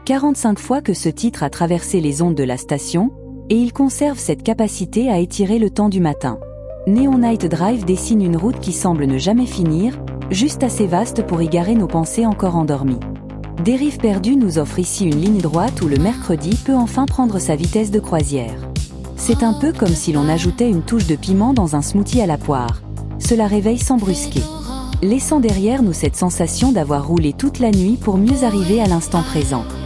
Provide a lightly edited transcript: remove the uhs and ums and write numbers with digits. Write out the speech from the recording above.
45 fois que ce titre a traversé les ondes de la station, et il conserve cette capacité à étirer le temps du matin. Neon Night Drive dessine une route qui semble ne jamais finir, juste assez vaste pour y garer nos pensées encore endormies. Dérive perdue nous offre ici une ligne droite où le mercredi peut enfin prendre sa vitesse de croisière. C'est un peu comme si l'on ajoutait une touche de piment dans un smoothie à la poire. Cela réveille sans brusquer, laissant derrière nous cette sensation d'avoir roulé toute la nuit pour mieux arriver à l'instant présent.